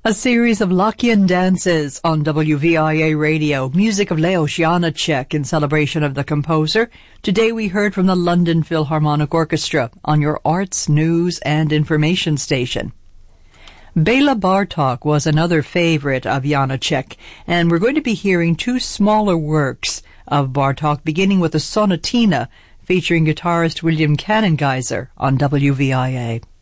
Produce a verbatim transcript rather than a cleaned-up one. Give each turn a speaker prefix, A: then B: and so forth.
A: A series of Lockean dances on W V I A Radio, music of Leos Janáček in celebration of the composer. Today we heard from the London Philharmonic Orchestra on your arts, news and information station. Béla Bartók was another favorite of Janáček, and we're going to be hearing two smaller works of Bartók, beginning with a sonatina featuring guitarist William Cannongeiser on W V I A.